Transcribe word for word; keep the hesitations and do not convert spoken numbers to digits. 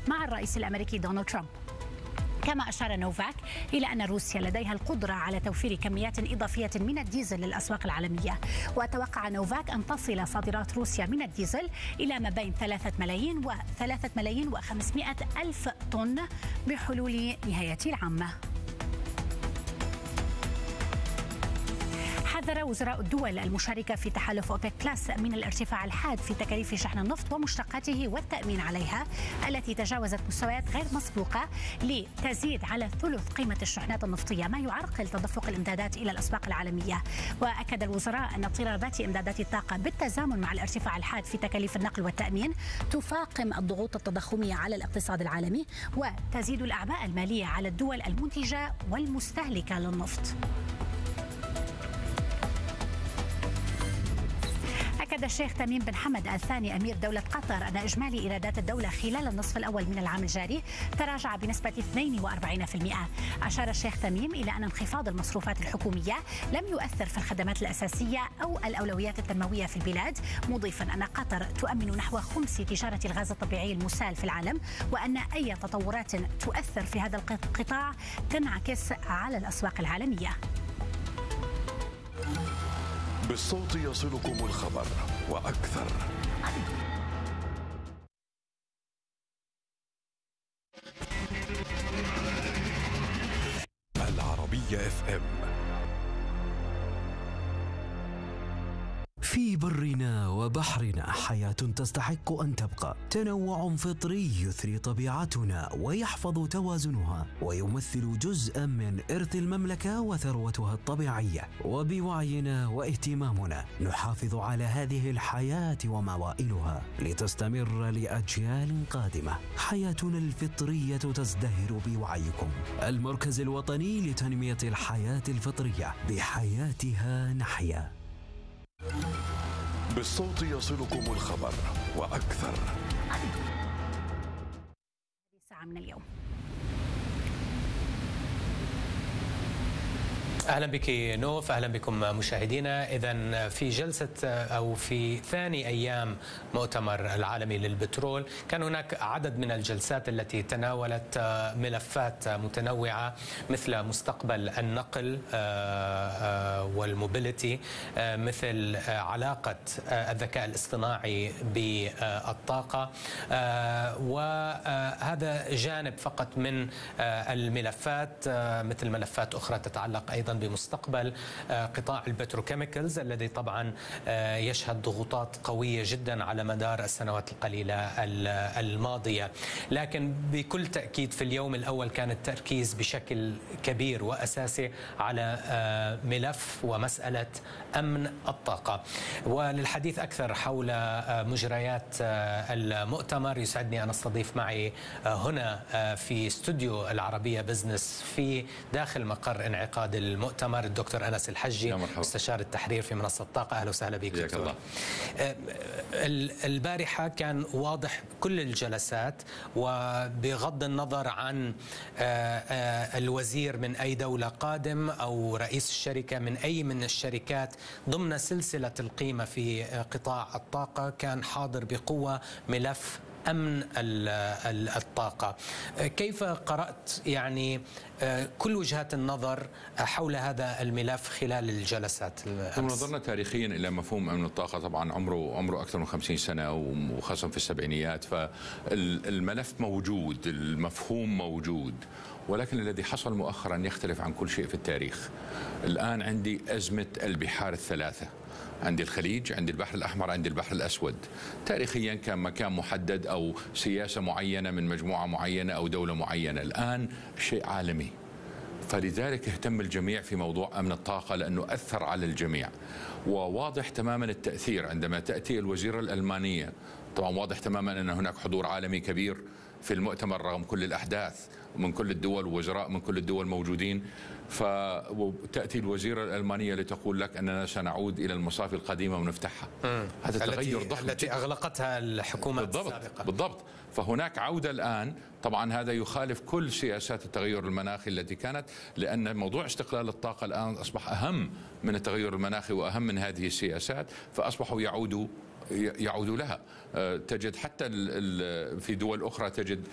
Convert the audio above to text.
مع الرئيس الأمريكي دونالد ترامب. كما أشار نوفاك إلى أن روسيا لديها القدرة على توفير كميات إضافية من الديزل للأسواق العالمية. وتوقع نوفاك أن تصل صادرات روسيا من الديزل إلى ما بين ثلاثة ملايين وثلاثة ملايين وخمسمائة ألف طن بحلول نهاية العام. حذر وزراء الدول المشاركة في تحالف أوبك بلس من الارتفاع الحاد في تكاليف شحن النفط ومشتقاته والتأمين عليها التي تجاوزت مستويات غير مسبوقة لتزيد على ثلث قيمة الشحنات النفطية، ما يعرقل تدفق الإمدادات إلى الأسواق العالمية. وأكد الوزراء أن اضطرابات إمدادات الطاقة بالتزامن مع الارتفاع الحاد في تكاليف النقل والتأمين تفاقم الضغوط التضخمية على الاقتصاد العالمي وتزيد الأعباء المالية على الدول المنتجة والمستهلكة للنفط. أكد الشيخ تميم بن حمد الثاني أمير دولة قطر أن إجمالي إيرادات الدولة خلال النصف الأول من العام الجاري تراجع بنسبة اثنين وأربعين بالمئة. أشار الشيخ تميم إلى أن انخفاض المصروفات الحكومية لم يؤثر في الخدمات الأساسية أو الأولويات التنموية في البلاد، مضيفا أن قطر تؤمن نحو خمس تجارة الغاز الطبيعي المسال في العالم، وأن أي تطورات تؤثر في هذا القطاع تنعكس على الأسواق العالمية. بالصوت يصلكم الخبر وأكثر. العربية اف ام. في برنا وبحرنا حياة تستحق أن تبقى، تنوع فطري يثري طبيعتنا ويحفظ توازنها ويمثل جزءا من إرث المملكة وثروتها الطبيعية. وبوعينا واهتمامنا نحافظ على هذه الحياة وموائلها لتستمر لأجيال قادمة. حياتنا الفطرية تزدهر بوعيكم. المركز الوطني لتنمية الحياة الفطرية، بحياتها نحيا. بالصوت يصلكم الخبر وأكثر. ساعة من اليوم. أهلا بك نوف، أهلا بكم مشاهدينا. إذن في جلسة أو في ثاني أيام مؤتمر العالمي للبترول كان هناك عدد من الجلسات التي تناولت ملفات متنوعة مثل مستقبل النقل والموبيليتي، مثل علاقة الذكاء الاصطناعي بالطاقة، وهذا جانب فقط من الملفات، مثل ملفات أخرى تتعلق أيضا بمستقبل قطاع البتروكيميكالز الذي طبعا يشهد ضغوطات قوية جدا على مدار السنوات القليلة الماضية. لكن بكل تأكيد في اليوم الأول كان التركيز بشكل كبير وأساسي على ملف ومسألة أمن الطاقة. وللحديث أكثر حول مجريات المؤتمر يسعدني أن أستضيف معي هنا في استوديو العربية بزنس في داخل مقر انعقاد المؤتمر الدكتور أنس الحجي، مستشار التحرير في منصة طاقة. أهلا وسهلا بك دكتور. البارحة كان واضح كل الجلسات، وبغض النظر عن الوزير من أي دولة قادم أو رئيس الشركة من أي من الشركات ضمن سلسلة القيمة في قطاع الطاقة، كان حاضر بقوة ملف أمن الطاقة. كيف قرأت يعني كل وجهات النظر حول هذا الملف خلال الجلسات؟ نظرنا تاريخيا إلى مفهوم أمن الطاقة، طبعا عمره عمره أكثر من خمسين سنة وخاصة في السبعينيات، فالملف موجود، المفهوم موجود، ولكن الذي حصل مؤخرا يختلف عن كل شيء في التاريخ. الآن عندي أزمة البحار الثلاثة، عندي الخليج، عندي البحر الأحمر، عندي البحر الأسود. تاريخيا كان مكان محدد أو سياسة معينة من مجموعة معينة أو دولة معينة، الآن شيء عالمي. فلذلك اهتم الجميع في موضوع أمن الطاقة لأنه أثر على الجميع، وواضح تماما التأثير عندما تأتي الوزيرة الألمانية. طبعا واضح تماما أن هناك حضور عالمي كبير في المؤتمر رغم كل الأحداث، ومن كل الدول ووزراء من كل الدول موجودين. فتأتي الوزيرة الألمانية لتقول لك أننا سنعود إلى المصافي القديمة ونفتحها. هذا تغير ضخم التي أغلقتها الحكومة بالضبط السابقة. بالضبط. فهناك عودة الآن، طبعا هذا يخالف كل سياسات التغير المناخي التي كانت، لأن موضوع استقلال الطاقة الآن أصبح أهم من التغير المناخي وأهم من هذه السياسات، فأصبحوا يعودوا يعودوا لها. تجد حتى في دول أخرى تجد